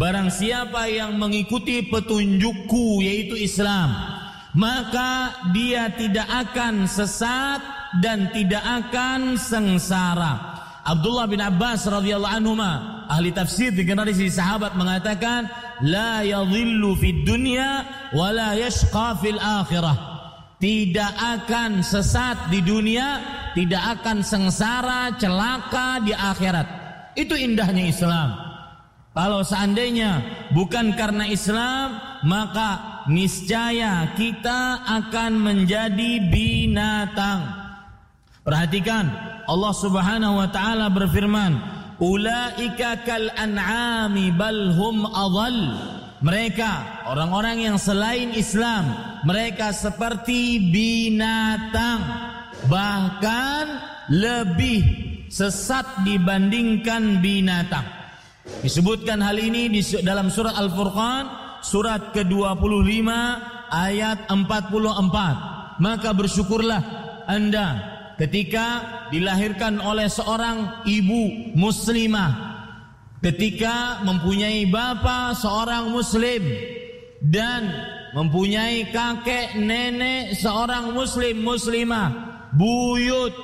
barang siapa yang mengikuti petunjukku yaitu Islam, maka dia tidak akan sesat dan tidak akan sengsara. Abdullah bin Abbas radhiyallahu anhuma, ahli tafsir di generasi sahabat, mengatakan la yadhillu fid dunya wa la yashqa fil akhirah. Tidak akan sesat di dunia, tidak akan sengsara, celaka di akhirat. Itu indahnya Islam. Kalau seandainya bukan karena Islam, maka niscaya kita akan menjadi binatang. Perhatikan, Allah Subhanahu wa taala berfirman, ulaika kal an'ami bal hum adall. Mereka, orang-orang yang selain Islam, mereka seperti binatang, bahkan lebih sesat dibandingkan binatang. Disebutkan hal ini dalam surat Al-Furqan, surat ke-25 ayat 44. Maka bersyukurlah Anda ketika dilahirkan oleh seorang ibu muslimah, ketika mempunyai bapa seorang muslim, dan mempunyai kakek nenek seorang muslimah, buyut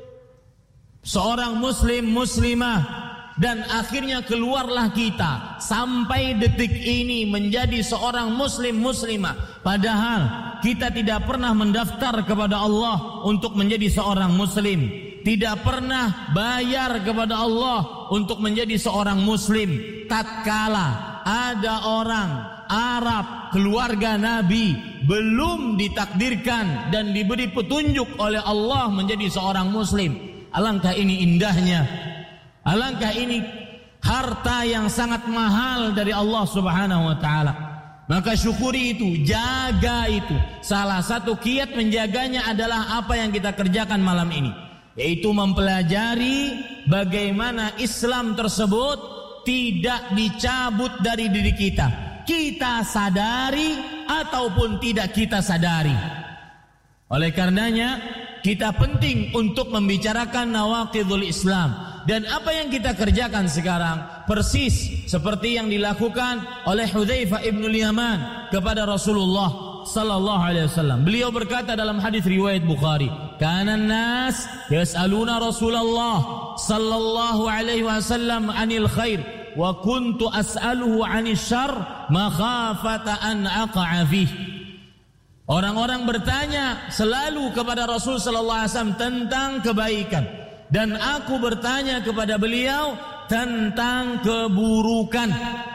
seorang muslimah, dan akhirnya keluarlah kita sampai detik ini menjadi seorang muslimah, padahal kita tidak pernah mendaftar kepada Allah untuk menjadi seorang muslim, tidak pernah bayar kepada Allah untuk menjadi seorang muslim. Tatkala ada orang Arab keluarga Nabi belum ditakdirkan dan diberi petunjuk oleh Allah menjadi seorang muslim, alangkah ini indahnya, alangkah ini harta yang sangat mahal dari Allah Subhanahu wa taala. Maka syukuri itu, jaga itu. Salah satu kiat menjaganya adalah apa yang kita kerjakan malam ini, yaitu mempelajari bagaimana Islam tersebut tidak dicabut dari diri kita, kita sadari ataupun tidak kita sadari. Oleh karenanya kita penting untuk membicarakan nawaqidul Islam. Dan apa yang kita kerjakan sekarang persis seperti yang dilakukan oleh Hudzaifah ibn Yaman kepada Rasulullah sallallahu alaihi wasallam. Beliau berkata dalam hadis riwayat Bukhari, "Kana an-nas yas'aluna Rasulullah sallallahu alaihi wasallam 'anil khair wa kuntu as'aluhu 'anil syarr makhafata an aqa'a fihi." Orang-orang bertanya selalu kepada Rasul sallallahu alaihi wasallam tentang kebaikan, dan aku bertanya kepada beliau tentang keburukan,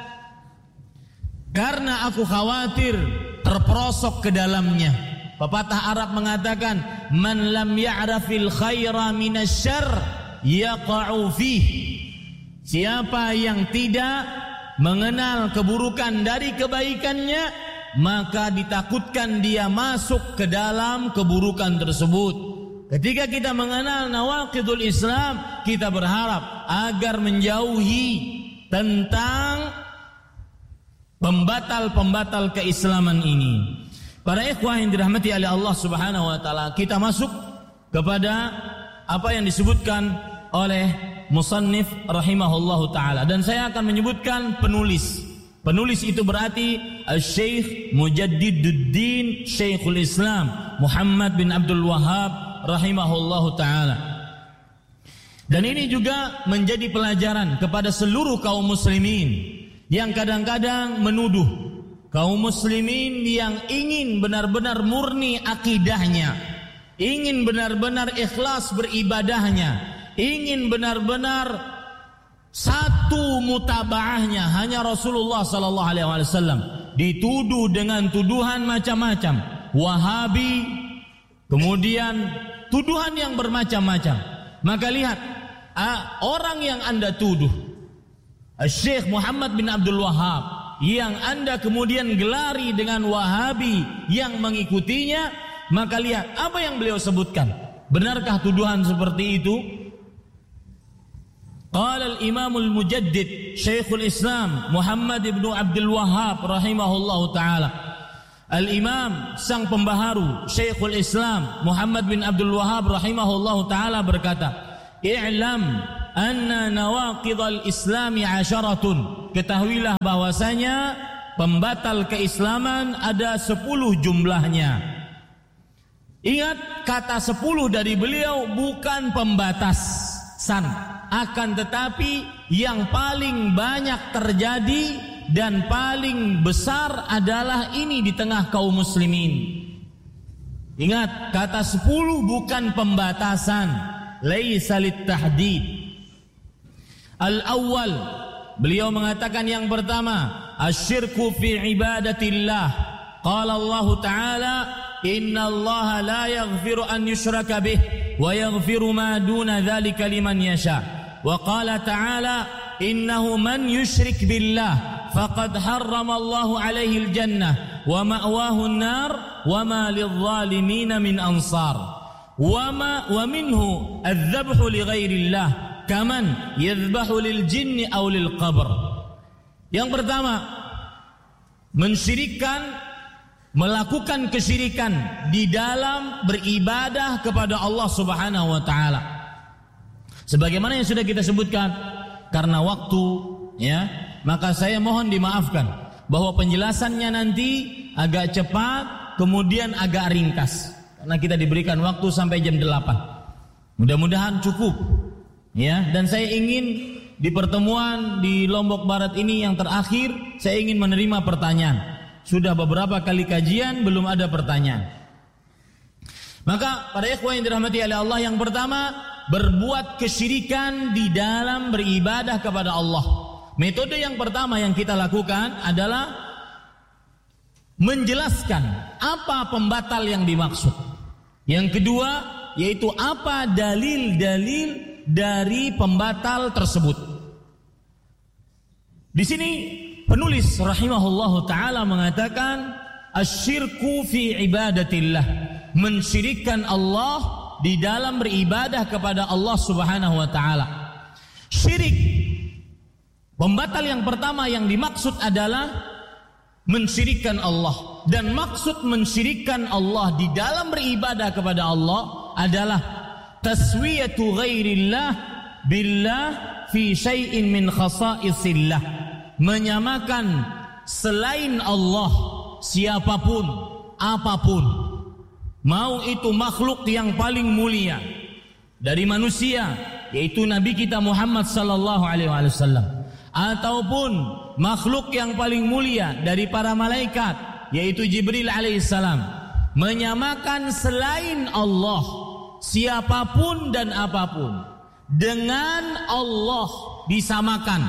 karena aku khawatir terperosok ke dalamnya. Pepatah Arab mengatakan, man lam ya'rafil khaira minasyarr yaqa'u fih. Siapa yang tidak mengenal keburukan dari kebaikannya, maka ditakutkan dia masuk ke dalam keburukan tersebut. Ketika kita mengenal nawaqidul Islam, kita berharap agar menjauhi tentang pembatal-pembatal keislaman ini. Para ikhwah yang dirahmati oleh Allah Subhanahu wa taala, kita masuk kepada apa yang disebutkan oleh musannif rahimahullahu taala, dan saya akan menyebutkan penulis. Penulis itu berarti Al-Syekh Mujaddiduddin Syekhul Islam Muhammad bin Abdul Wahhab rahimahullahu ta'ala. Dan ini juga menjadi pelajaran kepada seluruh kaum muslimin yang kadang-kadang menuduh kaum muslimin yang ingin benar-benar murni akidahnya, ingin benar-benar ikhlas beribadahnya, ingin benar-benar satu mutabaahnya hanya Rasulullah sallallahu alaihi wasallam, dituduh dengan tuduhan macam-macam, Wahabi, kemudian tuduhan yang bermacam-macam. Maka lihat, orang yang Anda tuduh, Syekh Muhammad bin Abdul Wahhab, yang Anda kemudian gelari dengan Wahabi yang mengikutinya, maka lihat apa yang beliau sebutkan. Benarkah tuduhan seperti itu? Qala al-Imam al-Mujaddid Syekhul Islam Muhammad bin Abdul Wahhab rahimahullahu taala. Al-Imam sang pembaharu Syekhul Islam Muhammad bin Abdul Wahhab rahimahullahu taala berkata, "I'lam anna nawaqidhal islami 'asharatun. Ketahuilah bahwasanya pembatal keislaman ada 10 jumlahnya. Ingat, kata 10 dari beliau bukan pembatasan, akan tetapi yang paling banyak terjadi dan paling besar adalah ini di tengah kaum muslimin. Ingat, kata 10 bukan pembatasan, laisa lit-tahdid. Al-awwal, beliau mengatakan yang pertama, asyirku fi ibadatillah. Qala Allah Ta'ala, inna Allah la yaghfiru an yushraka bih wa yaghfiru ma duna dzalika liman yasha. Wa qala ta'ala, innahu man yushrik billah faqad harrama Allah alaihi al-jannah wa ma'wahu an-nar wa ma lidh-dhalimin min ansar. Wa minhu adh-dhabhu li ghairillah kaman yadhbahu lil jinni aw lil qabr. Yang pertama, melakukan kesyirikan di dalam beribadah kepada Allah Subhanahu wa taala. Sebagaimana yang sudah kita sebutkan, karena waktu ya, maka saya mohon dimaafkan bahwa penjelasannya nanti agak cepat kemudian agak ringkas karena kita diberikan waktu sampai jam 8. Mudah-mudahan cukup ya, dan saya ingin di pertemuan di Lombok Barat ini yang terakhir saya ingin menerima pertanyaan. Sudah beberapa kali kajian belum ada pertanyaan. Maka para ikhwan yang dirahmati oleh Allah, yang pertama, berbuat kesyirikan di dalam beribadah kepada Allah. Metode yang pertama yang kita lakukan adalah menjelaskan apa pembatal yang dimaksud. Yang kedua, yaitu apa dalil-dalil dari pembatal tersebut. Di sini penulis rahimahullahu ta'ala mengatakan asyirku fi ibadatillah, mensyirikkan Allah di dalam beribadah kepada Allah Subhanahu wa ta'ala. Syirik, pembatal yang pertama yang dimaksud adalah mensyirikkan Allah. Dan maksud mensyirikkan Allah di dalam beribadah kepada Allah adalah taswiyatu ghairillah billah fi syai'in min khasa'isillah, menyamakan selain Allah siapapun, apapun, mau itu makhluk yang paling mulia dari manusia, yaitu Nabi kita Muhammad sallallahu alaihi wasallam, ataupun makhluk yang paling mulia dari para malaikat, yaitu Jibril alaihissalam, menyamakan selain Allah siapapun dan apapun dengan Allah, disamakan.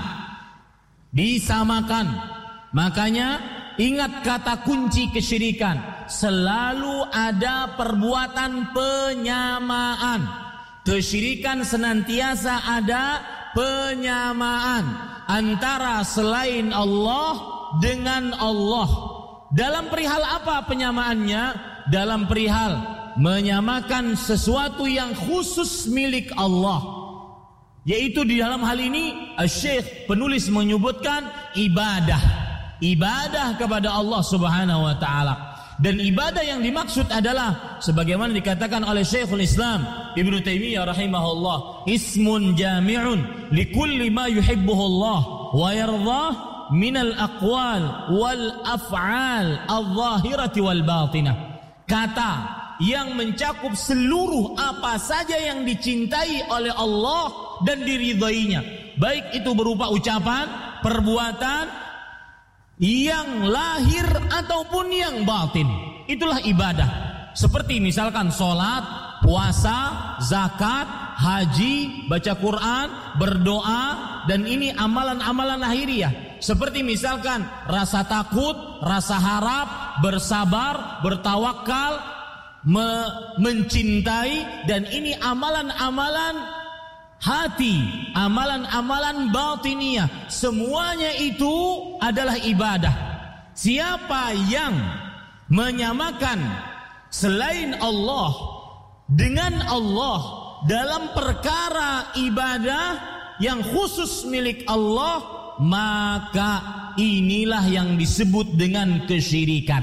Makanya ingat kata kunci kesyirikan, selalu ada perbuatan penyamaan. Kesyirikan senantiasa ada penyamaan antara selain Allah dengan Allah. Dalam perihal apa penyamaannya? Dalam perihal menyamakan sesuatu yang khusus milik Allah, yaitu di dalam hal ini Syekh penulis menyebutkan ibadah kepada Allah Subhanahu wa taala. Dan ibadah yang dimaksud adalah sebagaimana dikatakan oleh Syekhul Islam Ibnu Taimiyah rahimahullah, ismun jami'un likulli ma yuhibbuhu Allah wa yardhah minal aqwal wal af'al adh-dhahirati wal batinah. Kata yang mencakup seluruh apa saja yang dicintai oleh Allah dan diridainya, baik itu berupa ucapan, perbuatan yang lahir ataupun yang batin. Itulah ibadah. Seperti misalkan sholat, puasa, zakat, haji, baca Quran, berdoa, dan ini amalan-amalan lahiriah. Seperti misalkan rasa takut, rasa harap, bersabar, bertawakal, mencintai, dan ini amalan-amalan hati, amalan-amalan batiniyah. Semuanya itu adalah ibadah. Siapa yang menyamakan selain Allah dengan Allah dalam perkara ibadah yang khusus milik Allah, maka inilah yang disebut dengan kesyirikan.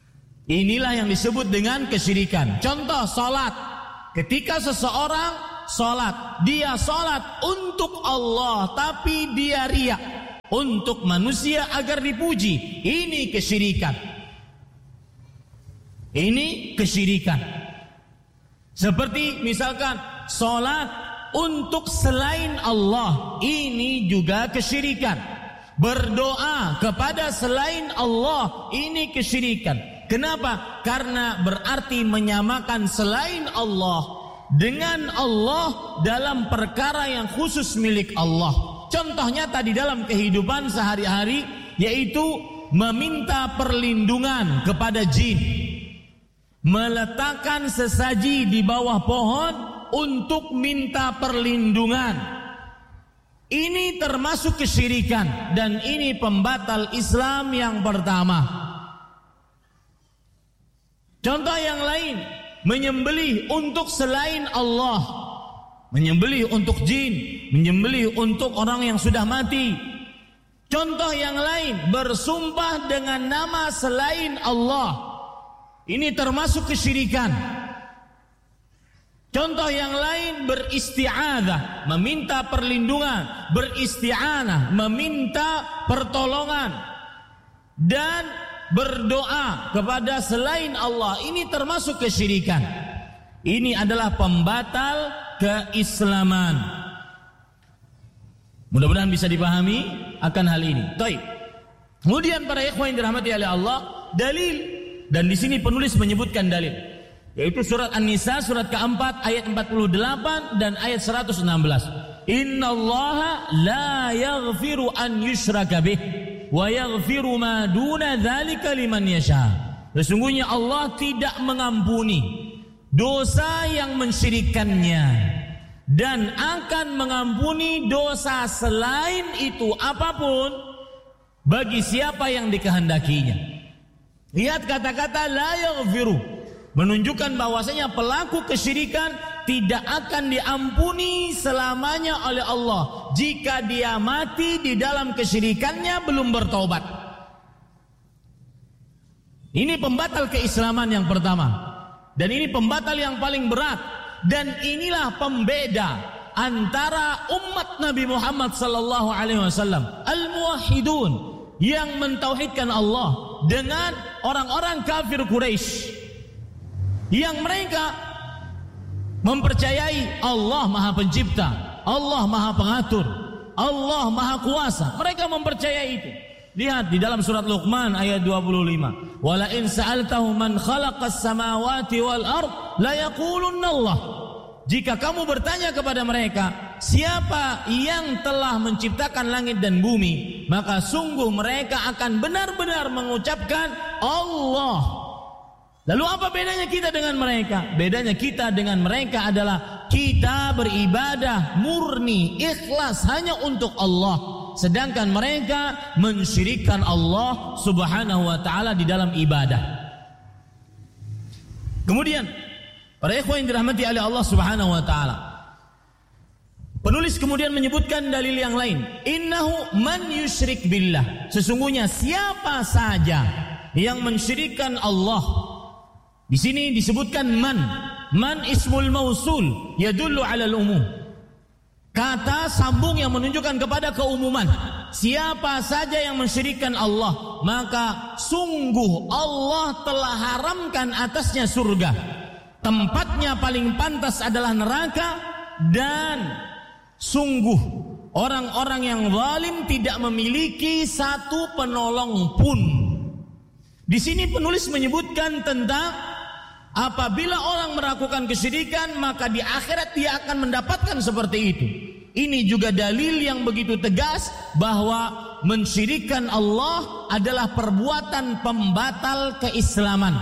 Inilah yang disebut dengan kesyirikan. Contoh salat. Ketika seseorang salat. Dia salat untuk Allah tapi dia riya untuk manusia agar dipuji. Ini kesyirikan. Ini kesyirikan. Seperti misalkan salat untuk selain Allah, ini juga kesyirikan. Berdoa kepada selain Allah, ini kesyirikan. Kenapa? Karena berarti menyamakan selain Allah dengan Allah dalam perkara yang khusus milik Allah. Contohnya tadi dalam kehidupan sehari-hari, yaitu meminta perlindungan kepada jin, meletakkan sesaji di bawah pohon untuk minta perlindungan. Ini termasuk kesyirikan dan ini pembatal Islam yang pertama. Contoh yang lain, menyembelih untuk selain Allah, menyembelih untuk jin, menyembelih untuk orang yang sudah mati. Contoh yang lain, bersumpah dengan nama selain Allah. Ini termasuk kesyirikan. Contoh yang lain, beristi'adzah, meminta perlindungan, beristi'anah, meminta pertolongan, dan berdoa kepada selain Allah. Ini termasuk kesyirikan. Ini adalah pembatal keislaman. Mudah-mudahan bisa dipahami akan hal ini. Baik. Kemudian para ikhwan yang dirahmati oleh Allah, dalil, dan di sini penulis menyebutkan dalil, yaitu surat An-Nisa surat keempat ayat 48 dan ayat 116. Innallaha la yaghfiru an yushraka bih wa yaghfiru ma duna dzalika liman yasha. Sesungguhnya Allah tidak mengampuni dosa yang mensyirikkannya dan akan mengampuni dosa selain itu apapun bagi siapa yang dikehendakinya. Lihat kata-kata la yaghfiru, menunjukkan bahwasanya pelaku kesyirikan tidak akan diampuni selamanya oleh Allah jika dia mati di dalam kesyirikannya belum bertobat. Ini pembatal keislaman yang pertama, dan ini pembatal yang paling berat, dan inilah pembeda antara umat Nabi Muhammad sallallahu alaihi wasallam al-muwahhidun yang mentauhidkan Allah dengan orang-orang kafir Quraisy yang mereka mempercayai Allah Maha Pencipta, Allah Maha Pengatur, Allah Maha Kuasa. Mereka mempercayai itu. Lihat di dalam surat Luqman ayat 25. Wala in sa'altahu man khalaqas samawati wal ard la yaqulunna Allah. Jika kamu bertanya kepada mereka, siapa yang telah menciptakan langit dan bumi, maka sungguh mereka akan benar-benar mengucapkan Allah. Lalu apa bedanya kita dengan mereka? Bedanya kita dengan mereka adalah kita beribadah murni, ikhlas hanya untuk Allah. Sedangkan mereka mensyirikkan Allah subhanahu wa ta'ala di dalam ibadah. Kemudian para ikhwan yang dirahmati oleh Allah subhanahu wa ta'ala, penulis kemudian menyebutkan dalil yang lain. Innahu man yusyrik billah. Sesungguhnya siapa saja yang mensyirikkan Allah. Di sini disebutkan man. Man ismul mausul yadullu 'alal umum. Kata sambung yang menunjukkan kepada keumuman. Siapa saja yang mensyirikkan Allah, maka sungguh Allah telah haramkan atasnya surga. Tempatnya paling pantas adalah neraka, dan sungguh orang-orang yang zalim tidak memiliki satu penolong pun. Di sini penulis menyebutkan tentang apabila orang melakukan kesyirikan, maka di akhirat dia akan mendapatkan seperti itu. Ini juga dalil yang begitu tegas bahwa mensyirikkan Allah adalah perbuatan pembatal keislaman.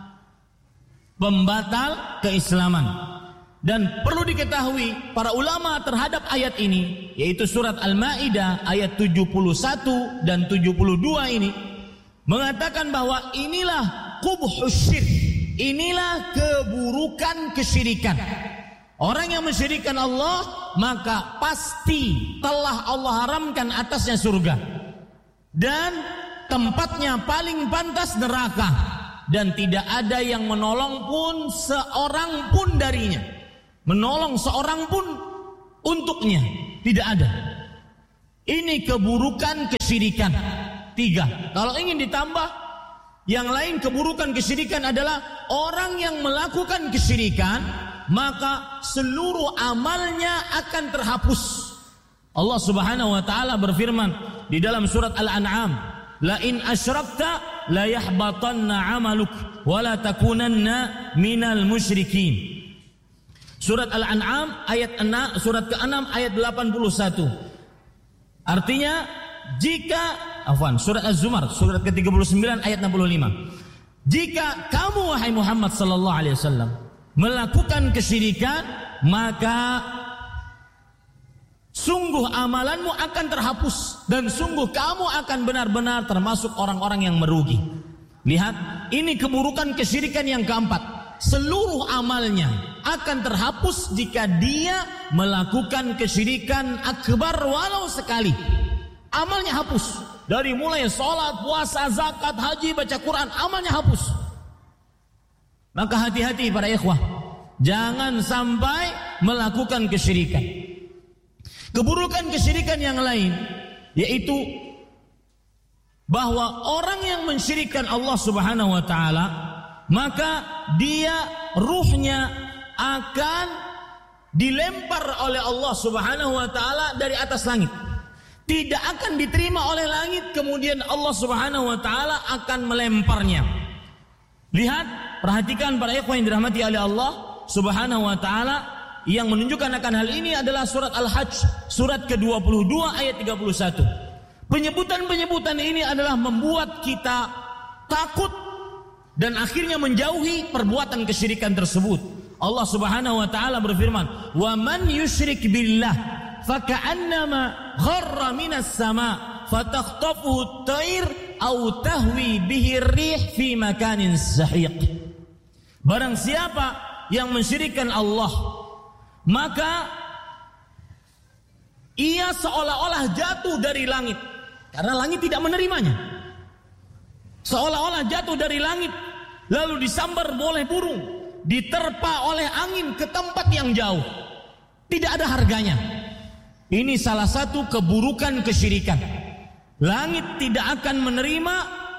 Pembatal keislaman. Dan perlu diketahui para ulama terhadap ayat ini, yaitu surat Al-Maidah ayat 71 dan 72 ini, mengatakan bahwa inilah qubhus syirk. Inilah keburukan kesyirikan. Orang yang mensyirikkan Allah, maka pasti telah Allah haramkan atasnya surga, dan tempatnya paling pantas neraka, dan tidak ada yang menolong pun seorang pun darinya. menolong seorang pun untuknya. Tidak ada. Ini keburukan kesyirikan. 3. Kalau ingin ditambah, yang lain keburukan kesyirikan adalah orang yang melakukan kesyirikan, maka seluruh amalnya akan terhapus. Allah Subhanahu wa taala berfirman di dalam surat Al-An'am, "La in asyrakta la yahbatanna 'amaluk wa la takunanna minal musyrikin." Surat Al-An'am ayat 6, surat ke-6 ayat 81. Artinya surat Az-Zumar surat ke-39 ayat 65. Jika kamu wahai Muhammad sallallahu alaihi wasallam melakukan kesyirikan, maka sungguh amalanmu akan terhapus dan sungguh kamu akan benar-benar termasuk orang-orang yang merugi. Lihat, ini keburukan kesyirikan yang keempat. Seluruh amalnya akan terhapus jika dia melakukan kesyirikan akbar walau sekali. Amalnya hapus. Dari mulai sholat, puasa, zakat, haji, baca Quran, amalnya hapus. Maka hati-hati para ikhwah, jangan sampai melakukan kesyirikan. Keburukan kesyirikan yang lain yaitu bahwa orang yang mensyirikkan Allah Subhanahu wa taala, maka dia ruhnya akan dilempar oleh Allah Subhanahu wa taala dari atas langit. Tidak akan diterima oleh langit, kemudian Allah Subhanahu wa taala akan melemparnya. Lihat, perhatikan para ikhwan yang dirahmati oleh Allah Subhanahu wa taala, yang menunjukkan akan hal ini adalah surat Al-Hajj, surat ke-22 ayat 31. Penyebutan-penyebutan ini adalah membuat kita takut dan akhirnya menjauhi perbuatan kesyirikan tersebut. Allah Subhanahu wa taala berfirman, "Wa man yusyrik billah faka'annama gharra minas sama fatakhtafuhu at-tayr aw tahwi bihi ar-rih fi makanin sahiq." Barang siapa yang mensyirikkan Allah, maka ia seolah-olah jatuh dari langit karena langit tidak menerimanya. Seolah-olah jatuh dari langit lalu disambar oleh burung, diterpa oleh angin ke tempat yang jauh. Tidak ada harganya. Ini salah satu keburukan kesyirikan. Langit tidak akan menerima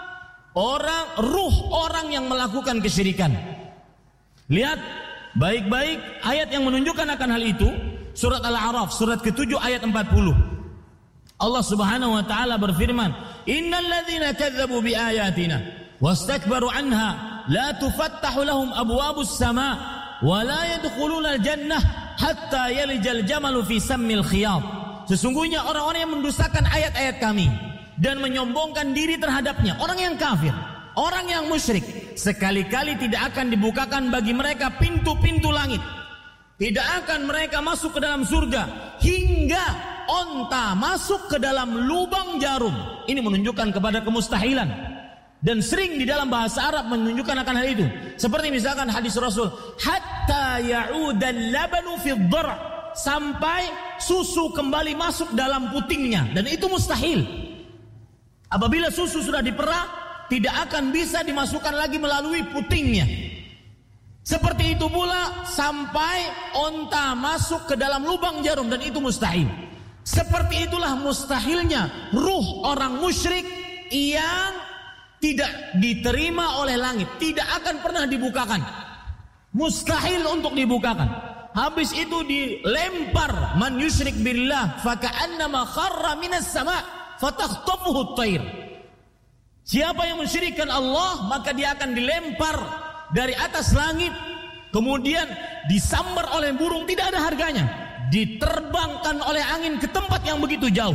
ruh orang yang melakukan kesyirikan. Lihat baik-baik ayat yang menunjukkan akan hal itu. Surat Al-A'raf surat ke-7 ayat 40. Allah Subhanahu wa taala berfirman, "Innal ladzina kadzdzabu biayatina wastakbaru anha la tufattahu lahum abwabus sama wa la yadkhuluna al-jannah hatta yalijal jamalu fi sammil khiyat." Sesungguhnya orang-orang yang mendustakan ayat-ayat kami dan menyombongkan diri terhadapnya, orang yang kafir, orang yang musyrik, sekali-kali tidak akan dibukakan bagi mereka pintu-pintu langit. Tidak akan mereka masuk ke dalam surga hingga onta masuk ke dalam lubang jarum. Ini menunjukkan kepada kemustahilan. Dan sering di dalam bahasa Arab menunjukkan akan hal itu. Seperti misalkan hadis Rasul, hatta ya'udal labanu fid dhar', sampai susu kembali masuk dalam putingnya, dan itu mustahil. Apabila susu sudah diperah, tidak akan bisa dimasukkan lagi melalui putingnya. Seperti itu pula sampai onta masuk ke dalam lubang jarum, dan itu mustahil. Seperti itulah mustahilnya ruh orang musyrik yang tidak diterima oleh langit, tidak akan pernah dibukakan. Mustahil untuk dibukakan. Habis itu dilempar, man yusyrik billah faka'annama kharra minas sama' fatakhtafuhu at-tayr. Siapa yang mensyirikkan Allah, maka dia akan dilempar dari atas langit, kemudian disambar oleh burung, tidak ada harganya, diterbangkan oleh angin ke tempat yang begitu jauh.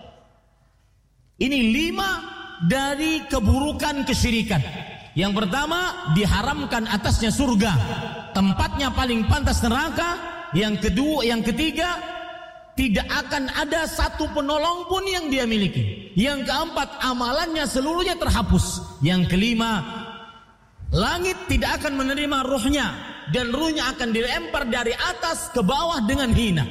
Ini 5 dari keburukan kesyirikan. Yang pertama, diharamkan atasnya surga, tempatnya paling pantas neraka. Yang kedua, yang ketiga, tidak akan ada satu penolong pun yang dia miliki. Yang keempat, amalannya seluruhnya terhapus. Yang kelima, langit tidak akan menerima ruhnya, dan ruhnya akan dilempar dari atas ke bawah dengan hina.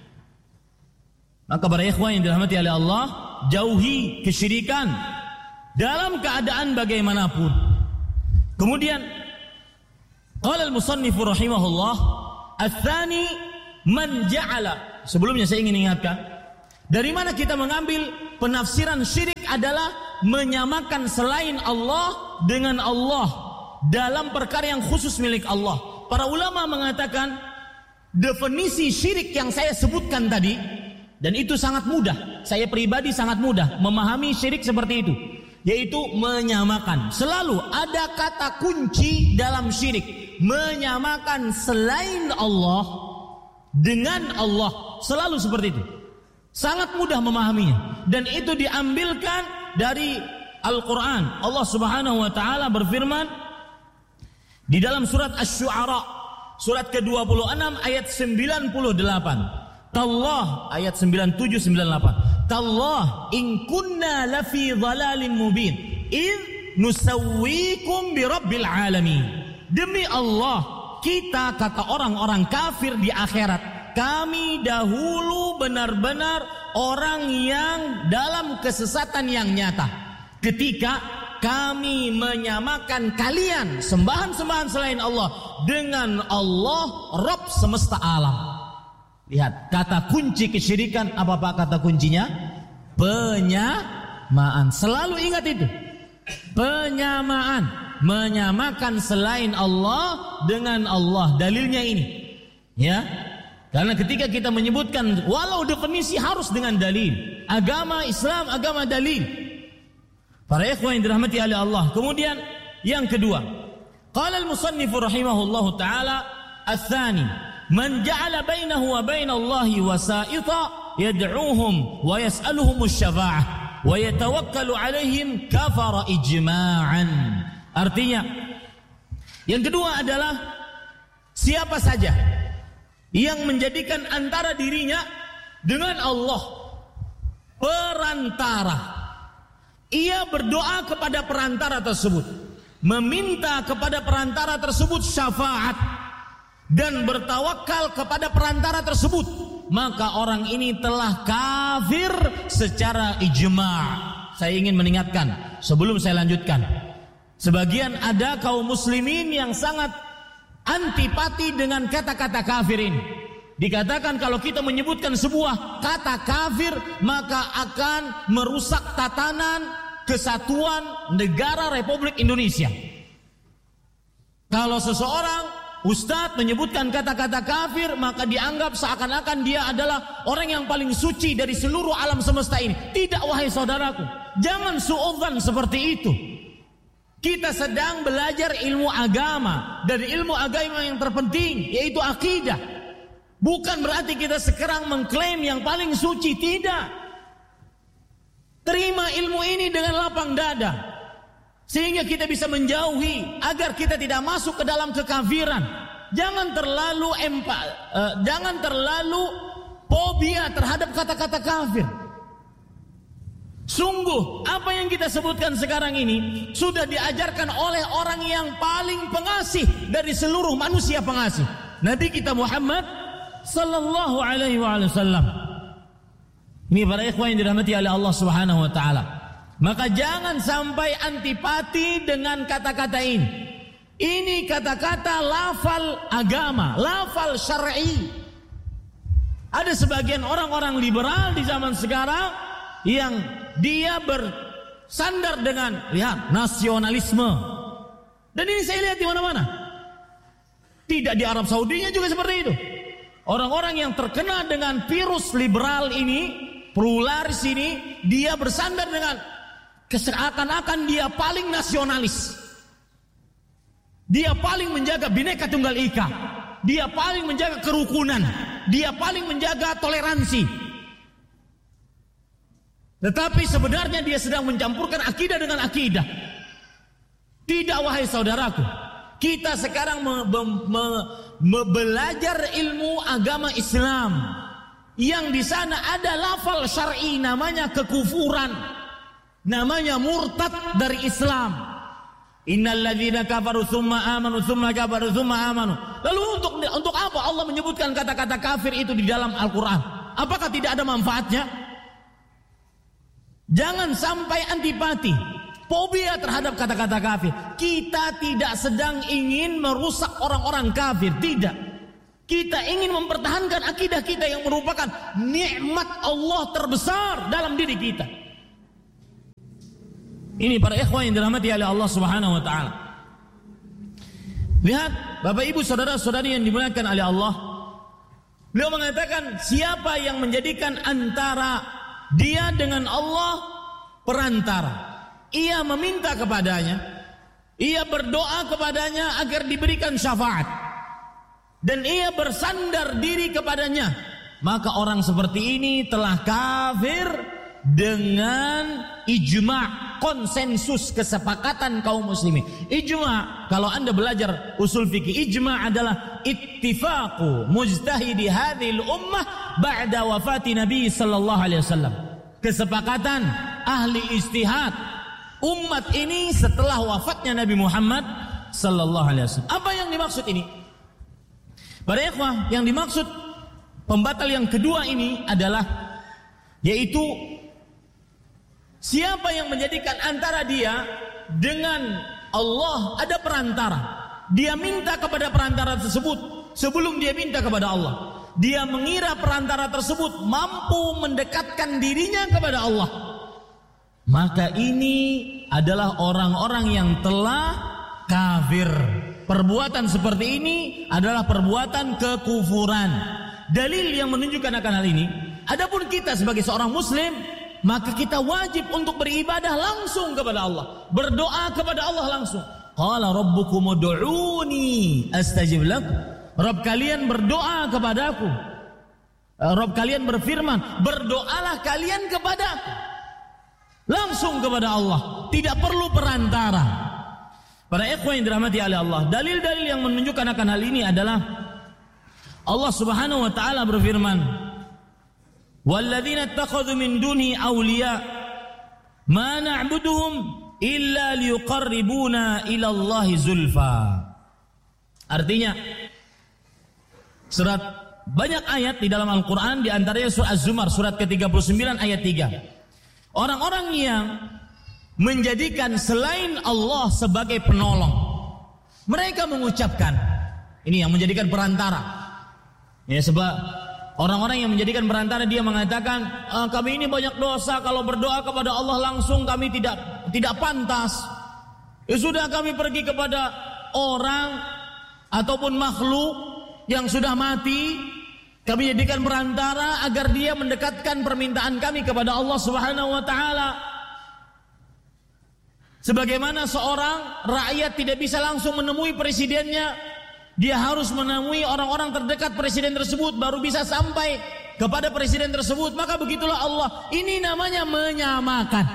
Maka para ikhwan yang dirahmati oleh Allah, jauhi kesyirikan dalam keadaan bagaimanapun. Kemudian qala al-musannif rahimahullah, ats-tsani Man ja'ala. Sebelumnya saya ingin ingatkan, dari mana kita mengambil penafsiran syirik adalah menyamakan selain Allah dengan Allah dalam perkara yang khusus milik Allah. Para ulama mengatakan definisi syirik yang saya sebutkan tadi, dan itu sangat mudah. Saya pribadi sangat mudah memahami syirik seperti itu, yaitu menyamakan. Selalu ada kata kunci dalam syirik, menyamakan selain Allah dengan Allah, selalu seperti itu. Sangat mudah memahaminya, dan itu diambilkan dari Al-Quran. Allah Subhanahu wa ta'ala berfirman di dalam surat Asy-Syu'ara, surat ke-26 ayat 98. Tallah, ayat 97-98. Tallah in kunna lafi dhalalin mubin id nusawwikum birabbil alamin. Demi Allah, kita, kata orang-orang kafir di akhirat, kami dahulu benar-benar orang yang dalam kesesatan yang nyata ketika kami menyamakan kalian sembahan-sembahan selain Allah dengan Allah Rabb semesta alam. Lihat, kata kunci kesyirikan apa Pak kata kuncinya? Penyamaan. Selalu ingat itu. Penyamaan, menyamakan selain Allah dengan Allah. Dalilnya ini, ya. Karena ketika kita menyebutkan, walau definisi harus dengan dalil. Agama Islam, agama dalil. Para ikhwan yang dirahmati oleh Allah. Kemudian yang kedua, qala al-musannif rahimahullahu taala, ats-tsani, man ja'ala bainahu wa bainallahi wasa'ita yad'uuhum wa yas'aluhum asy-syafa'ah wa yatawakkalu 'alaihim kafara ijma'an. Artinya, yang kedua adalah siapa saja yang menjadikan antara dirinya dengan Allah perantara, ia berdoa kepada perantara tersebut, meminta kepada perantara tersebut syafaat, dan bertawakal kepada perantara tersebut, maka orang ini telah kafir secara ijma'. Saya ingin mengingatkan sebelum saya lanjutkan, sebagian ada kaum muslimin yang sangat antipati dengan kata-kata kafir ini. Dikatakan kalau kita menyebutkan sebuah kata kafir, maka akan merusak tatanan kesatuan negara Republik Indonesia. Kalau seseorang ustadz menyebutkan kata-kata kafir, maka dianggap seakan-akan dia adalah orang yang paling suci dari seluruh alam semesta ini. Tidak, wahai saudaraku, jangan suudzon seperti itu. Kita sedang belajar ilmu agama, dan ilmu agama yang terpenting yaitu akidah. Bukan berarti kita sekarang mengklaim yang paling suci, tidak. Terima ilmu ini dengan lapang dada, sehingga kita bisa menjauhi agar kita tidak masuk ke dalam kekafiran. Jangan terlalu fobia terhadap kata-kata kafir. Sungguh, apa yang kita sebutkan sekarang ini sudah diajarkan oleh orang yang paling pengasih dari seluruh manusia pengasih, Nabi kita Muhammad sallallahu alaihi wasallam. Ini para ikhwan yang dirahmati oleh Allah Subhanahu wa taala. Maka jangan sampai antipati dengan kata-kata ini. Ini kata-kata lafal agama, lafal syar'i. Ada sebagian orang-orang liberal di zaman sekarang yang dia bersandar dengan, lihat, nasionalisme. Dan ini saya lihat di mana-mana. Tidak di Arab Saudinya juga seperti itu. Orang-orang yang terkena dengan virus liberal ini, pluralis ini, dia bersandar dengan seakan-akan dia paling nasionalis. Dia paling menjaga Bhinneka Tunggal Ika. Dia paling menjaga kerukunan. Dia paling menjaga toleransi. Tetapi sebenarnya dia sedang mencampurkan akidah dengan akidah. Tidak, wahai saudaraku. Kita sekarang belajar ilmu agama Islam, yang di sana ada lafal syar'i, namanya kekufuran, namanya murtad dari Islam. Innal ladzina kafaru tsumma amanu tsumma kafaru tsumma amanu. Lalu untuk apa Allah menyebutkan kata-kata kafir itu di dalam Al-Qur'an? Apakah tidak ada manfaatnya? Jangan sampai antipati, fobia terhadap kata-kata kafir. Kita tidak sedang ingin merusak orang-orang kafir, tidak. Kita ingin mempertahankan akidah kita yang merupakan nikmat Allah terbesar dalam diri kita. Ini para ikhwan yang dirahmati oleh Allah Subhanahu wa taala. Lihat Bapak Ibu saudara-saudari yang dimuliakan oleh Allah. Beliau mengatakan, siapa yang menjadikan antara dia dengan Allah perantara, ia meminta kepadanya, ia berdoa kepadanya agar diberikan syafaat, dan ia bersandar diri kepadanya, maka orang seperti ini telah kafir dengan ijma', konsensus, kesepakatan kaum muslimin. Ijma', kalau Anda belajar usul fikih, ijma' adalah ittifaqu mujtahidi hadhil ummah ba'da wafati Nabi sallallahu alaihi wasallam. Kesepakatan ahli ijtihad umat ini setelah wafatnya Nabi Muhammad sallallahu alaihi wasallam. Apa yang dimaksud ini? Para ikhwah, yang dimaksud pembatal yang kedua ini adalah yaitu siapa yang menjadikan antara dia dengan Allah ada perantara. Dia minta kepada perantara tersebut sebelum dia minta kepada Allah. Dia mengira perantara tersebut mampu mendekatkan dirinya kepada Allah. Maka ini adalah orang-orang yang telah kafir. Perbuatan seperti ini adalah perbuatan kekufuran. Dalil yang menunjukkan akan hal ini, adapun kita sebagai seorang muslim, maka kita wajib untuk beribadah langsung kepada Allah, berdoa kepada Allah langsung. Qala rabbukum ud'uni astajib lakum. Rabb kalian berdoa kepadaku. Rabb kalian berfirman, berdoalah kalian kepadaku. Langsung kepada Allah, tidak perlu perantara. Para ikhwan yang dirahmati oleh Allah, dalil-dalil yang menunjukkan akan hal ini adalah Allah Subhanahu wa taala berfirman, walladzina ittakhadhu min duni awliya ma na'buduhum illa liyuqarribuna ila Allahi zulfa. Artinya banyak ayat di dalam Al-Quran, di antaranya surah Az-Zumar surat ke-39 ayat 3. Orang-orang yang menjadikan selain Allah sebagai penolong, mereka mengucapkan, ini yang menjadikan perantara. Ya, sebab orang-orang yang menjadikan perantara, dia mengatakan, kami ini banyak dosa, kalau berdoa kepada Allah langsung kami tidak pantas. Ya sudah, kami pergi kepada orang ataupun makhluk yang sudah mati, kami jadikan perantara agar dia mendekatkan permintaan kami kepada Allah Subhanahu wa taala. Sebagaimana seorang rakyat tidak bisa langsung menemui presidennya, dia harus menemui orang-orang terdekat presiden tersebut baru bisa sampai kepada presiden tersebut. Maka begitulah Allah. Ini namanya menyamakan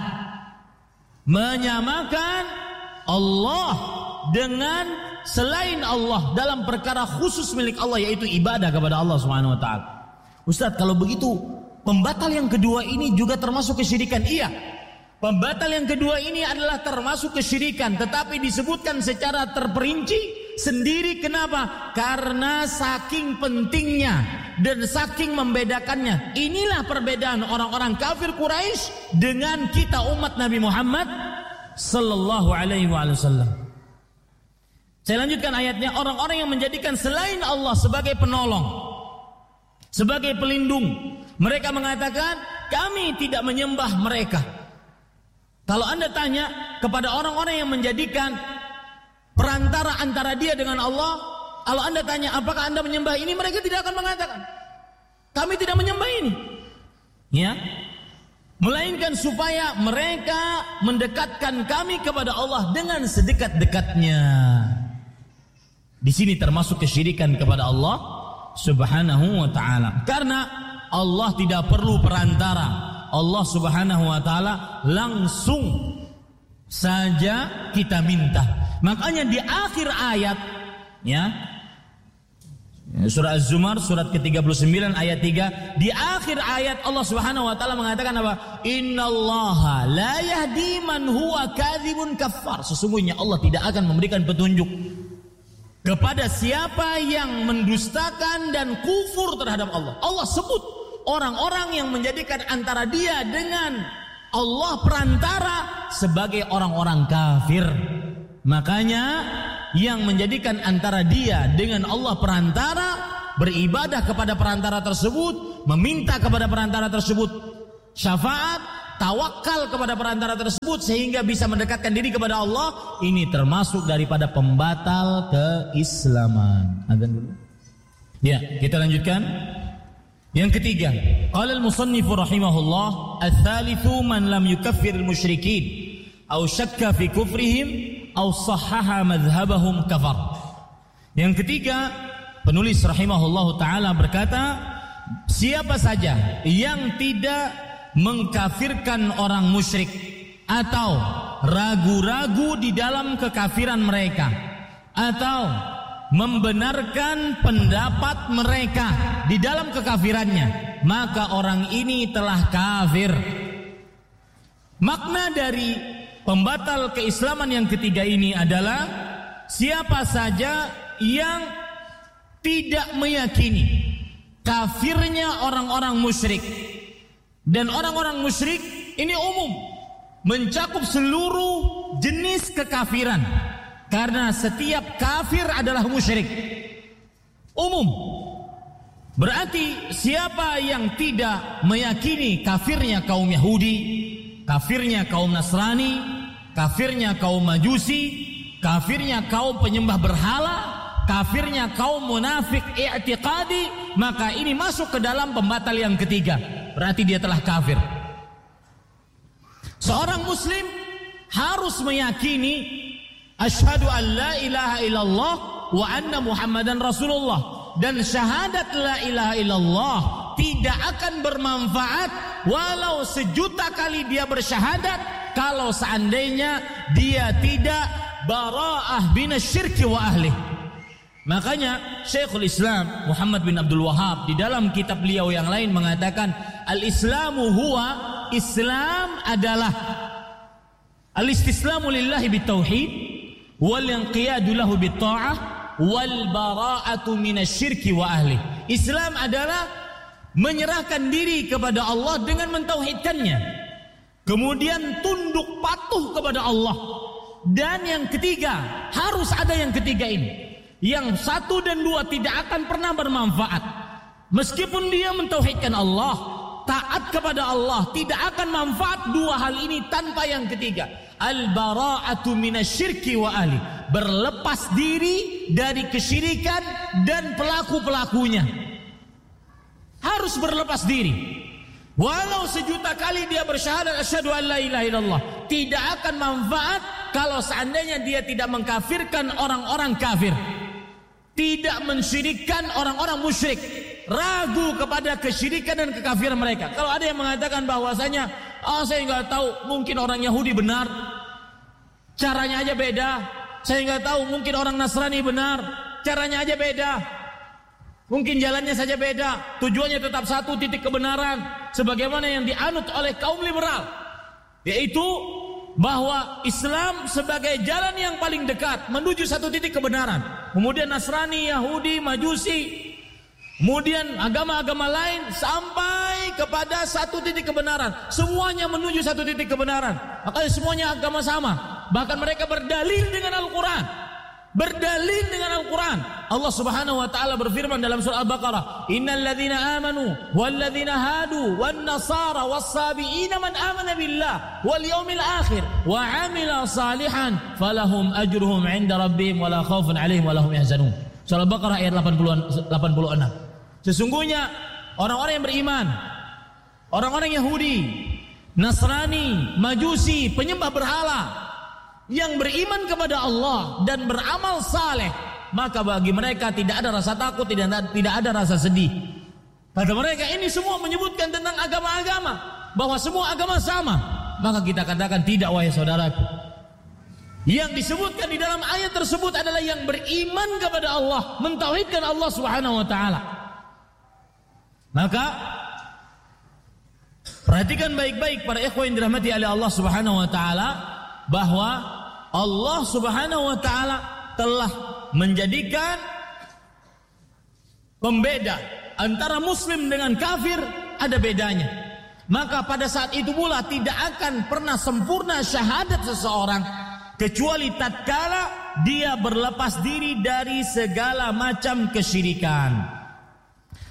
Allah dengan selain Allah dalam perkara khusus milik Allah, yaitu ibadah kepada Allah Subhanahu wa taala. Ustaz, kalau begitu pembatal yang kedua ini juga termasuk kesyirikan? Iya. Pembatal yang kedua ini adalah termasuk kesyirikan, tetapi disebutkan secara terperinci sendiri. Kenapa? Karena saking pentingnya dan saking membedakannya. Inilah perbedaan orang-orang kafir Quraisy dengan kita umat Nabi Muhammad sallallahu alaihi wasallam. Saya lanjutkan ayatnya. Orang-orang yang menjadikan selain Allah sebagai penolong, sebagai pelindung, mereka mengatakan, kami tidak menyembah mereka. Kalau Anda tanya kepada orang-orang yang menjadikan perantara antara dia dengan Allah, kalau Anda tanya apakah Anda menyembah ini, mereka tidak akan mengatakan kami tidak menyembah ini, ya, melainkan supaya mereka mendekatkan kami kepada Allah dengan sedekat-dekatnya. Di sini termasuk kesyirikan kepada Allah Subhanahu wa taala. Karena Allah tidak perlu perantara. Allah Subhanahu wa taala langsung saja kita minta. Makanya di akhir ayat, ya, surah Az-Zumar surat ke-39 ayat 3, di akhir ayat Allah Subhanahu wa taala mengatakan apa? Innallaha la yahdi man huwa kadzibun kaffar. Sesungguhnya Allah tidak akan memberikan petunjuk kepada siapa yang mendustakan dan kufur terhadap Allah. Allah sebut orang-orang yang menjadikan antara dia dengan Allah perantara sebagai orang-orang kafir. Makanya yang menjadikan antara dia dengan Allah perantara, beribadah kepada perantara tersebut, meminta kepada perantara tersebut syafaat, tawakal kepada perantara tersebut sehingga bisa mendekatkan diri kepada Allah, ini termasuk daripada pembatal keislaman. Azan dulu. Ya, kita lanjutkan. Yang ketiga, qala al-musannif rahimahullah, ats-tsalitsu man lam yukaffir al-musyrikin aw syakka fi kufrihim aw sahhaha madhhabahum kafar. Yang ketiga, penulis rahimahullah taala berkata, siapa saja yang tidak mengkafirkan orang musyrik atau ragu-ragu di dalam kekafiran mereka atau membenarkan pendapat mereka di dalam kekafirannya, maka orang ini telah kafir. Makna dari pembatal keislaman yang ketiga ini adalah siapa saja yang tidak meyakini kafirnya orang-orang musyrik. Dan orang-orang musyrik ini umum, mencakup seluruh jenis kekafiran. Karena setiap kafir adalah musyrik. Umum. Berarti siapa yang tidak meyakini kafirnya kaum Yahudi, kafirnya kaum Nasrani, kafirnya kaum Majusi, kafirnya kaum penyembah berhala, kafirnya kaum munafik i'tiqadi, maka ini masuk ke dalam pembatal yang ketiga. Berarti dia telah kafir. Seorang muslim harus meyakini asyhadu an la ilaha illallah wa anna Muhammadan Rasulullah, dan syahadat la ilaha illallah tidak akan bermanfaat walau sejuta kali dia bersyahadat kalau seandainya dia tidak bara'ah minasyirki wa ahli. Makanya Syekhul Islam Muhammad bin Abdul Wahhab di dalam kitab beliau yang lain mengatakan, al-islamu huwa, Islam adalah al-istislamu lillahi bitauhid wal inqiyadu lahu bitta'ah wal bara'atu minasyirki wa ahli. Islam adalah menyerahkan diri kepada Allah dengan mentauhidkannya, kemudian tunduk patuh kepada Allah, dan yang ketiga, harus ada yang ketiga ini. Yang satu dan dua tidak akan pernah bermanfaat. Meskipun dia mentauhidkan Allah, taat kepada Allah, tidak akan manfaat dua hal ini tanpa yang ketiga. Al-bara'atu minasyirki wa ahli, berlepas diri dari kesyirikan dan pelaku-pelakunya. Harus berlepas diri. Walau sejuta kali dia bersyahadat asyhadu an la ilaha illallah, tidak akan manfaat kalau seandainya dia tidak mengkafirkan orang-orang kafir, tidak mensyirikkan orang-orang musyrik, ragu kepada kesyirikan dan kekafiran mereka. Kalau ada yang mengatakan bahwasanya saya nggak tahu, mungkin orang Yahudi benar, caranya aja beda. Saya nggak tahu, mungkin orang Nasrani benar, caranya aja beda. Mungkin jalannya saja beda, tujuannya tetap satu, titik kebenaran, sebagaimana yang dianut oleh kaum liberal, yaitu bahwa Islam sebagai jalan yang paling dekat menuju satu titik kebenaran. Kemudian Nasrani, Yahudi, Majusi, kemudian agama-agama lain sampai kepada satu titik kebenaran. Semuanya menuju satu titik kebenaran. Makanya semuanya agama sama. Bahkan mereka berdalil dengan Al-Quran. Berdalil dengan Al-Quran. Allah Subhanahu wa taala berfirman dalam surah Al-Baqarah, "Innal ladzina amanu wal ladzina hadu wan nasara was-sabiina man amana billah wal yaumil akhir wa 'amila salihan falahum ajruhum 'inda rabbihim wala khaufun 'alaihim wala hum yahzanun." Surah Al-Baqarah ayat 86. Sesungguhnya orang-orang yang beriman, orang-orang Yahudi, Nasrani, Majusi, penyembah berhala, yang beriman kepada Allah dan beramal saleh, maka bagi mereka tidak ada rasa takut, tidak ada rasa sedih. Kata mereka, ini semua menyebutkan tentang agama-agama, bahwa semua agama sama. Maka kita katakan tidak, wahai saudaraku. Yang disebutkan di dalam ayat tersebut adalah yang beriman kepada Allah, mentauhidkan Allah Subhanahu wa taala. Maka perhatikan baik-baik para ikhwan yang dirahmati oleh Allah Subhanahu wa taala, bahwa Allah Subhanahu wa taala telah menjadikan pembeda antara muslim dengan kafir, ada bedanya. Maka pada saat itu pula tidak akan pernah sempurna syahadat seseorang kecuali tatkala dia berlepas diri dari segala macam kesyirikan.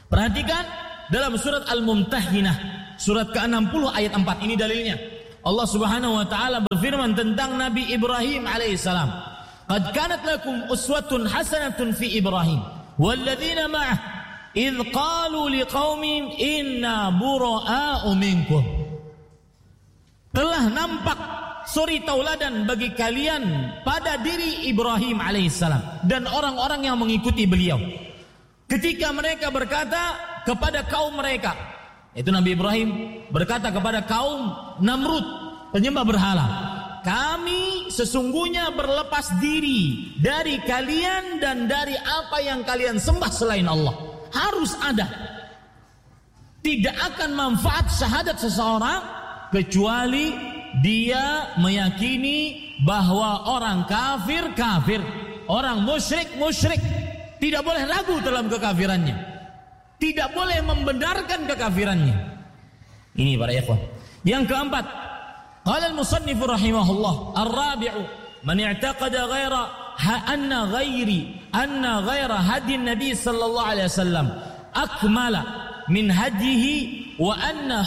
Perhatikan dalam surat Al-Mumtahinah, surat ke-60 ayat 4, ini dalilnya. Allah Subhanahu wa taala berfirman tentang Nabi Ibrahim alaihissalam. Qad kanat lakum uswatun hasanatun fi Ibrahim walladzina ma'ah idz qalu liqaumihim inna bura'a'u minkum. Telah nampak suri tauladan bagi kalian pada diri Ibrahim alaihissalam dan orang-orang yang mengikuti beliau. Ketika mereka berkata kepada kaum mereka, itu Nabi Ibrahim berkata kepada kaum Namrud, penyembah berhala, kami sesungguhnya berlepas diri dari kalian dan dari apa yang kalian sembah selain Allah. Harus ada. Tidak akan manfaat syahadat seseorang kecuali dia meyakini bahwa orang kafir kafir, orang musyrik musyrik. Tidak boleh ragu dalam kekafirannya, tidak boleh membenarkan kekafirannya. Ini para ikhwan. Yang keempat, qala al-musannif rahimahullah, ar-rabi'u man i'taqada ghaira anna ghaira hadi nabi sallallahu alaihi wasallam akmala min hadihi wa anna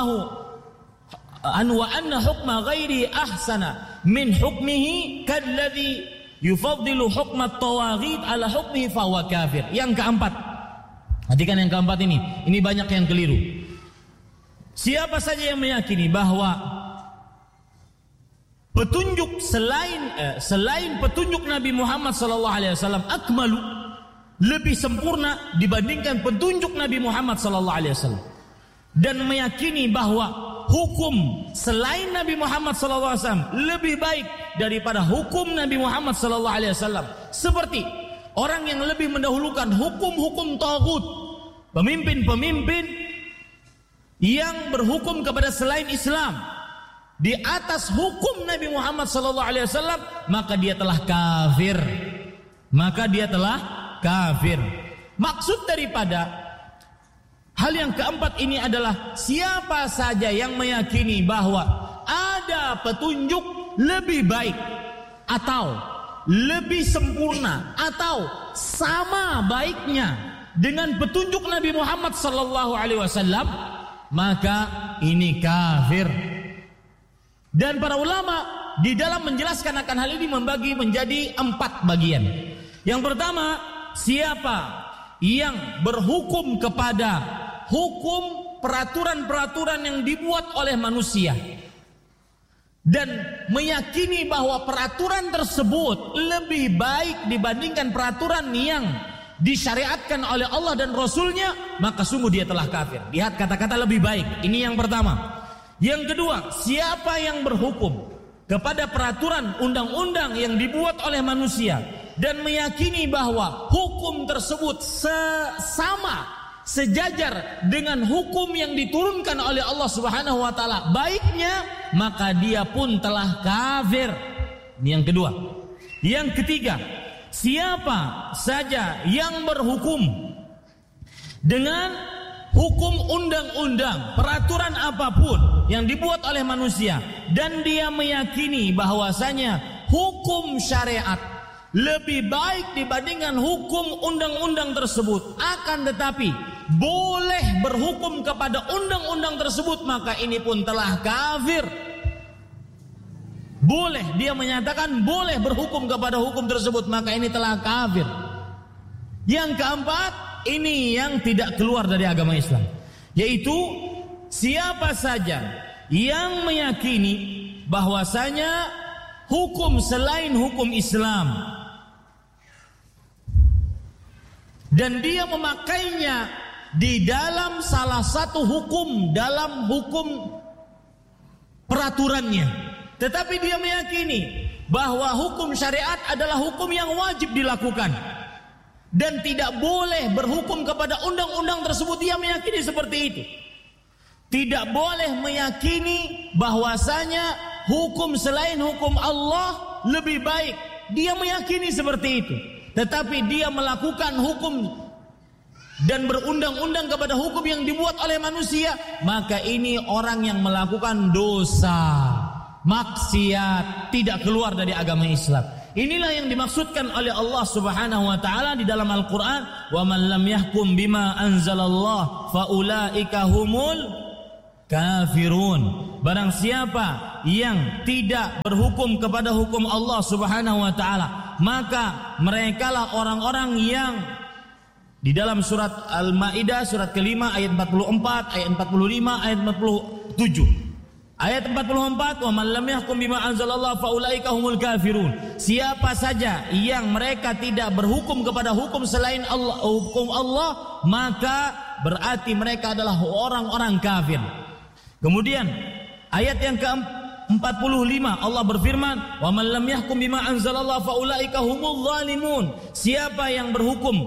hukma ghairi ahsana min hukmihi kalladhi yufaddilu hukma at-tawaghid ala hukmihi fa huwa kafir. Yang keempat, perhatikan yang keempat ini banyak yang keliru. Siapa saja yang meyakini bahwa petunjuk selain petunjuk Nabi Muhammad sallallahu alaihi wasallam akmalu, lebih sempurna dibandingkan petunjuk Nabi Muhammad sallallahu alaihi wasallam, dan meyakini bahwa hukum selain Nabi Muhammad sallallahu alaihi wasallam lebih baik daripada hukum Nabi Muhammad sallallahu alaihi wasallam, seperti orang yang lebih mendahulukan hukum-hukum taghut, pemimpin-pemimpin yang berhukum kepada selain Islam di atas hukum Nabi Muhammad sallallahu alaihi wasallam, maka dia telah kafir. Maksud daripada hal yang keempat ini adalah siapa saja yang meyakini bahwa ada petunjuk lebih baik atau lebih sempurna atau sama baiknya dengan petunjuk Nabi Muhammad sallallahu alaihi wasallam, maka ini kafir. Dan para ulama di dalam menjelaskan akan hal ini membagi menjadi 4 bagian. Yang pertama, siapa yang berhukum kepada hukum peraturan-peraturan yang dibuat oleh manusia dan meyakini bahwa peraturan tersebut lebih baik dibandingkan peraturan yang disyariatkan oleh Allah dan Rasulnya, maka sungguh dia telah kafir. Lihat kata-kata lebih baik, ini yang pertama. Yang kedua, siapa yang berhukum kepada peraturan undang-undang yang dibuat oleh manusia dan meyakini bahwa hukum tersebut sejajar dengan hukum yang diturunkan oleh Allah Subhanahu wa taala baiknya, maka dia pun telah kafir. Ini yang kedua. Yang ketiga, siapa saja yang berhukum dengan hukum undang-undang, peraturan apapun yang dibuat oleh manusia, dan dia meyakini bahwasanya hukum syariat lebih baik dibandingkan hukum undang-undang tersebut, akan tetapi boleh berhukum kepada undang-undang tersebut, maka ini pun telah kafir. Boleh, dia menyatakan boleh berhukum kepada hukum tersebut, maka ini telah kafir. Yang keempat, ini yang tidak keluar dari agama Islam, yaitu siapa saja yang meyakini bahwasanya hukum selain hukum Islam dan dia memakainya di dalam salah satu hukum dalam hukum peraturannya, tetapi dia meyakini bahwa hukum syariat adalah hukum yang wajib dilakukan dan tidak boleh berhukum kepada undang-undang tersebut. Dia meyakini seperti itu. Tidak boleh meyakini bahwasanya hukum selain hukum Allah lebih baik. Dia meyakini seperti itu, tetapi dia melakukan hukum dan berundang-undang kepada hukum yang dibuat oleh manusia, maka ini orang yang melakukan dosa, maksiat, tidak keluar dari agama Islam. Inilah yang dimaksudkan oleh Allah Subhanahu wa taala di dalam Al-Qur'an, "Wa man lam yahkum bima anzalallah faulaika humul kafirun." Barang siapa yang tidak berhukum kepada hukum Allah Subhanahu wa taala, maka merekalah orang-orang yang di dalam surat Al-Maidah surat ke-5 ayat 44, ayat 45, ayat 47. Ayat 44, "Wa man lam yahkum bima anzalallah faulaika humul kafirun." Siapa saja yang mereka tidak berhukum kepada hukum selain Allah, hukum Allah, maka berarti mereka adalah orang-orang kafir. Kemudian ayat yang ke-45 Allah berfirman, "Wa man lam yahkum bima anzalallah faulaika humul zalimun." Siapa yang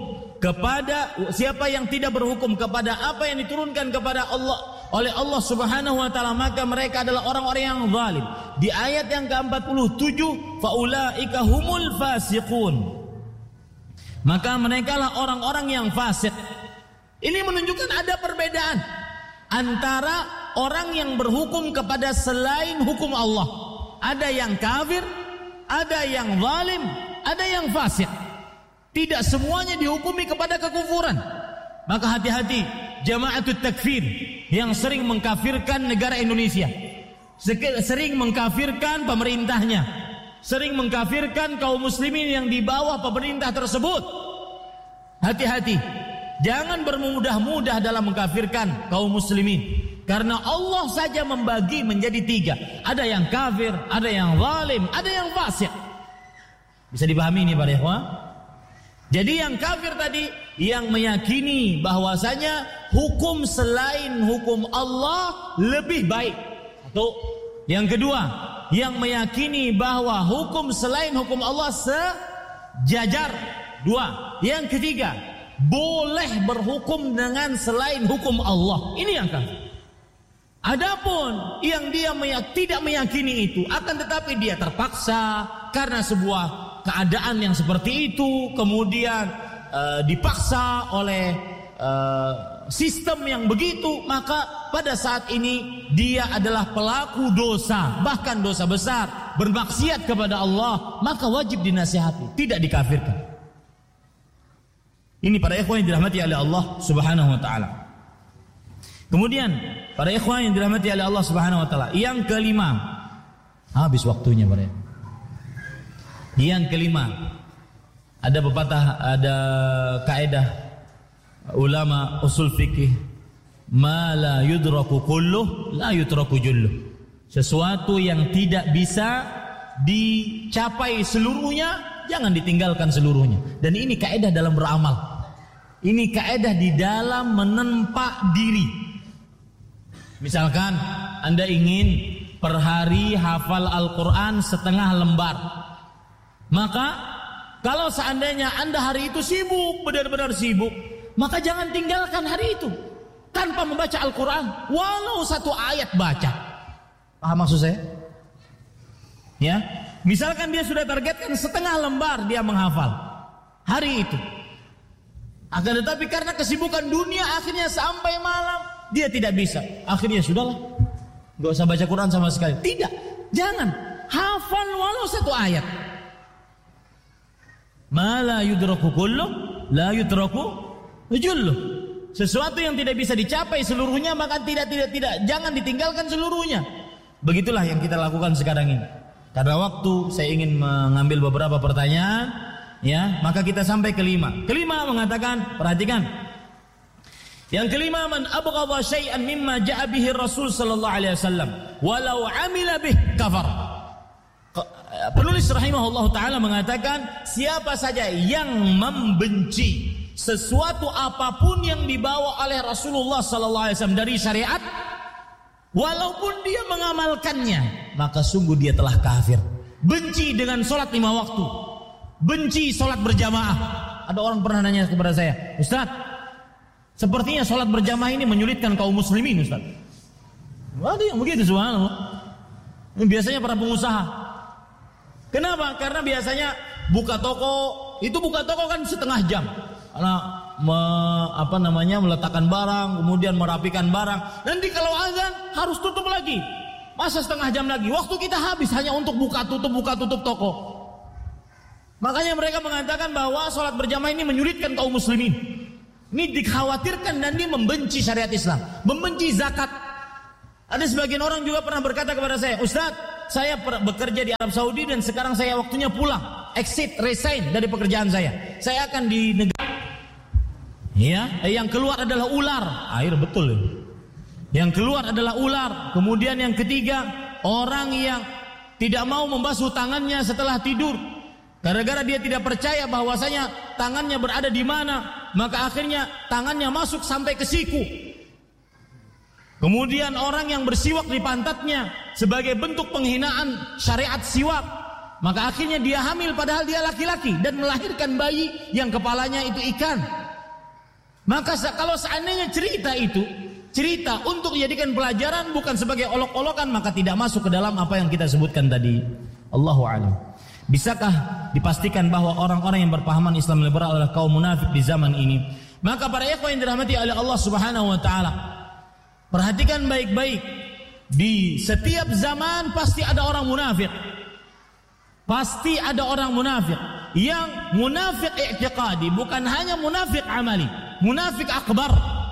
tidak berhukum kepada apa yang diturunkan kepada Allah oleh Allah Subhanahu wa taala, maka mereka adalah orang-orang yang zalim. Di ayat yang ke-47, faulaika humul fasiqun. Maka merekalah orang-orang yang fasik. Ini menunjukkan ada perbedaan antara orang yang berhukum kepada selain hukum Allah. Ada yang kafir, ada yang zalim, ada yang fasik. Tidak semuanya dihukumi kepada kekufuran. Maka hati-hati Jama'atut Takfir yang sering mengkafirkan negara Indonesia, sering mengkafirkan pemerintahnya, sering mengkafirkan kaum muslimin yang di bawah pemerintah tersebut. Hati-hati, jangan bermudah-mudah dalam mengkafirkan kaum muslimin, karena Allah saja membagi menjadi 3. Ada yang kafir, ada yang zalim, ada yang fasik. Bisa dipahami ini para ikhwah? Jadi yang kafir tadi yang meyakini bahwasanya hukum selain hukum Allah lebih baik. Atau yang kedua, yang meyakini bahwa hukum selain hukum Allah sejajar. 2. Yang ketiga, boleh berhukum dengan selain hukum Allah. Ini yang kafir. Adapun yang dia tidak meyakini itu, akan tetapi dia terpaksa karena sebuah keadaan yang seperti itu, kemudian dipaksa oleh sistem yang begitu, maka pada saat ini dia adalah pelaku dosa, bahkan dosa besar, bermaksiat kepada Allah, maka wajib dinasihati, tidak dikafirkan. Ini para ikhwan yang dirahmati oleh Allah Subhanahu wa taala. Kemudian para ikhwan yang dirahmati oleh Allah Subhanahu wa taala, yang kelima, habis waktunya para ikhwan. Yang kelima, ada pepatah, ada kaidah ulama usul fikih, ma la yudraku kulluh la yutraku julluh. Sesuatu yang tidak bisa dicapai seluruhnya, jangan ditinggalkan seluruhnya. Dan ini kaidah dalam beramal. Ini kaidah di dalam menempa diri. Misalkan Anda ingin per hari hafal Al-Quran setengah lembar, maka kalau seandainya Anda hari itu sibuk, benar-benar sibuk, maka jangan tinggalkan hari itu tanpa membaca Al-Quran, walau 1 ayat baca. Paham maksud saya? Ya, misalkan dia sudah targetkan setengah lembar dia menghafal hari itu, akan tetapi karena kesibukan dunia akhirnya sampai malam dia tidak bisa. Akhirnya sudahlah, gak usah baca Quran sama sekali. Tidak, jangan, hafal walau 1 ayat. Ma la yudraku kulluh la yutraku julluh. Sesuatu yang tidak bisa dicapai seluruhnya, maka tidak, jangan ditinggalkan seluruhnya. Begitulah yang kita lakukan sekarang ini. Karena waktu, saya ingin mengambil beberapa pertanyaan, ya, maka kita sampai kelima. Kelima mengatakan, perhatikan. Yang kelima, man abghadha syai'an mimma ja'a bihi Rasul sallallahu alaihi wasallam walau 'amila bih kafar. Penulis rahimahullah ta'ala mengatakan, siapa saja yang membenci sesuatu apapun yang dibawa oleh Rasulullah sallallahu alaihi wasallam dari syariat, walaupun dia mengamalkannya, maka sungguh dia telah kafir. Benci dengan sholat 5 waktu, benci sholat berjamaah. Ada orang pernah nanya kepada saya, Ustaz, sepertinya sholat berjamaah ini menyulitkan kaum muslimin, Ustaz. Ada yang begitu, subhanallah. Ini biasanya para pengusaha. Kenapa? Karena biasanya buka toko kan setengah jam. Karena meletakkan barang, kemudian merapikan barang. Nanti kalau azan harus tutup lagi. Masa setengah jam lagi? Waktu kita habis hanya untuk buka tutup toko. Makanya mereka mengatakan bahwa sholat berjamaah ini menyulitkan kaum muslimin. Ini dikhawatirkan dan dia membenci syariat Islam, membenci zakat. Ada sebagian orang juga pernah berkata kepada saya, Ustaz, saya bekerja di Arab Saudi dan sekarang saya waktunya pulang, resign dari pekerjaan saya. Saya akan di negara, yang keluar adalah ular. Air betul. Yang keluar adalah ular. Kemudian yang ketiga, orang yang tidak mau membasuh tangannya setelah tidur. Gara-gara dia tidak percaya bahwasanya tangannya berada di mana, maka akhirnya tangannya masuk sampai ke siku. Kemudian orang yang bersiwak di pantatnya sebagai bentuk penghinaan syariat siwak, maka akhirnya dia hamil padahal dia laki-laki dan melahirkan bayi yang kepalanya itu ikan. Maka kalau seandainya cerita untuk dijadikan pelajaran bukan sebagai olok-olokan, maka tidak masuk ke dalam apa yang kita sebutkan tadi. Allahu a'lam. Bisakah dipastikan bahwa orang-orang yang berpahaman Islam liberal adalah kaum munafik di zaman ini? Maka para ikhwan yang dirahmati oleh Allah Subhanahu wa taala, perhatikan baik-baik. Di setiap zaman pasti ada orang munafik. Pasti ada orang munafik. Yang munafik i'tiqadi, bukan hanya munafik amali, munafik akbar.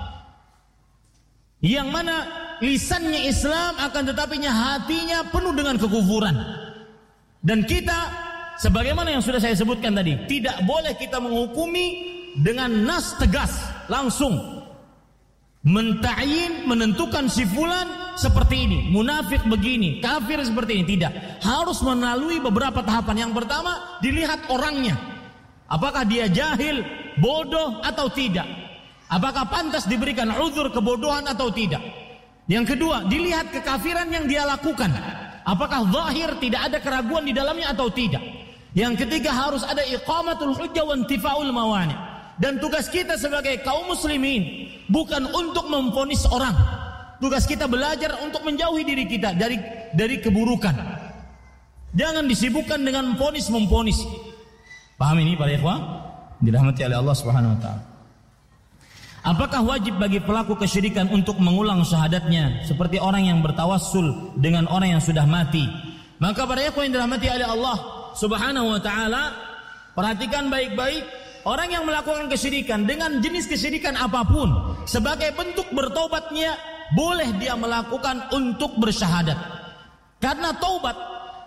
Yang mana lisannya Islam akan tetapinya hatinya penuh dengan kekufuran. Dan kita sebagaimana yang sudah saya sebutkan tadi, tidak boleh kita menghukumi dengan nas tegas langsung menentukan si fulan seperti ini, munafik begini, kafir seperti ini. Tidak, harus melalui beberapa tahapan. Yang pertama, dilihat orangnya, apakah dia jahil, bodoh atau tidak, apakah pantas diberikan uzur kebodohan atau tidak. Yang kedua, dilihat kekafiran yang dia lakukan, apakah zahir tidak ada keraguan di dalamnya atau tidak. Yang ketiga, harus ada iqamatul hujjah wa intifaul mawani. Dan tugas kita sebagai kaum muslimin bukan untuk memvonis orang. Tugas kita belajar untuk menjauhi diri kita dari keburukan. Jangan disibukkan dengan memvonis. Paham ini para ikhwah? Dirahmati oleh Allah Subhanahu wa taala. Apakah wajib bagi pelaku kesyirikan untuk mengulang syahadatnya seperti orang yang bertawassul dengan orang yang sudah mati? Maka para ikhwah yang dirahmati oleh Allah Subhanahu wa taala, perhatikan baik-baik. Orang yang melakukan kesyirikan dengan jenis kesyirikan apapun, sebagai bentuk bertobatnya, boleh dia melakukan untuk bersyahadat. Karena taubat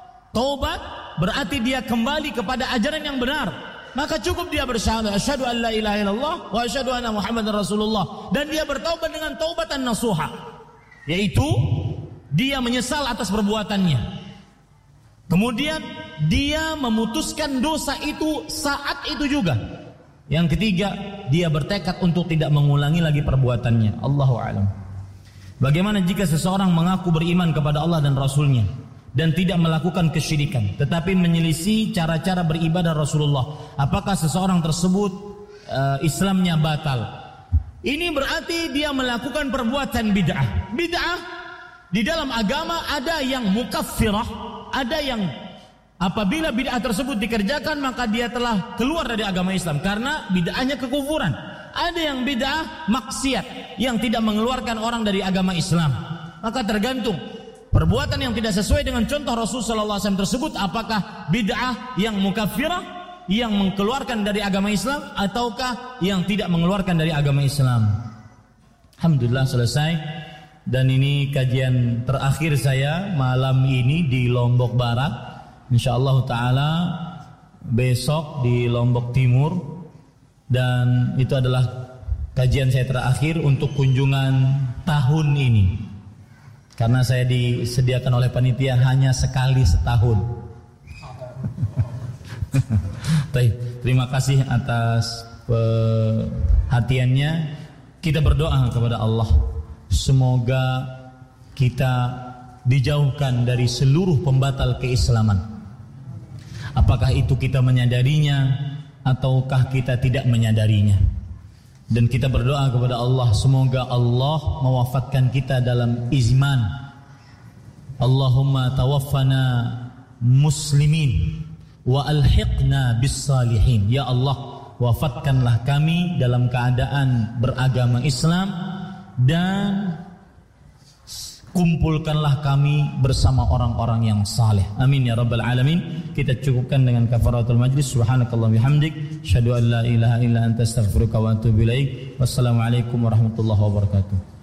berarti dia kembali kepada ajaran yang benar. Maka cukup dia bersyahadat, asyhadu an la ilaha illallah wa asyhadu anna Muhammadar Rasulullah, dan dia bertaubat dengan taubatan nasuha, yaitu dia menyesal atas perbuatannya. Kemudian dia memutuskan dosa itu saat itu juga. Yang ketiga, dia bertekad untuk tidak mengulangi lagi perbuatannya. Allahu a'lam. Bagaimana jika seseorang mengaku beriman kepada Allah dan Rasulnya dan tidak melakukan kesyirikan, tetapi menyelisih cara-cara beribadah Rasulullah? Apakah seseorang tersebut Islamnya batal? Ini berarti dia melakukan perbuatan bid'ah. Bid'ah di dalam agama ada yang mukaffirah, ada yang apabila bid'ah tersebut dikerjakan maka dia telah keluar dari agama Islam karena bid'ahnya kekufuran. Ada yang bid'ah maksiat yang tidak mengeluarkan orang dari agama Islam. Maka tergantung perbuatan yang tidak sesuai dengan contoh Rasul sallallahu alaihi wasallam tersebut, apakah bid'ah yang mukaffirah yang mengeluarkan dari agama Islam ataukah yang tidak mengeluarkan dari agama Islam. Alhamdulillah selesai. Dan ini kajian terakhir saya malam ini di Lombok Barat. InsyaAllah ta'ala besok di Lombok Timur. Dan itu adalah kajian saya terakhir untuk kunjungan tahun ini, karena saya disediakan oleh panitia hanya sekali setahun. Terima kasih atas perhatiannya. Kita berdoa kepada Allah, semoga kita dijauhkan dari seluruh pembatal keislaman. Apakah itu kita menyadarinya ataukah kita tidak menyadarinya. Dan kita berdoa kepada Allah, semoga Allah mewafatkan kita dalam iman. Allahumma tawaffana muslimin wa alhiqna bis salihin. Ya Allah, wafatkanlah kami dalam keadaan beragama Islam dan kumpulkanlah kami bersama orang-orang yang saleh. Amin ya rabbal alamin. Kita cukupkan dengan kafaratul majlis. Subhanakallah bihamdik, asyhadu an la ilaha illa anta astaghfiruka wa atubu ilaik. Wassalamualaikum warahmatullahi wabarakatuh.